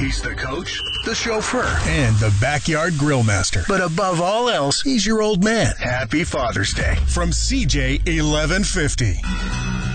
He's the coach, the chauffeur, and the backyard grill master. but above all else, He's your old man. Happy Father's Day. From CJ 1150.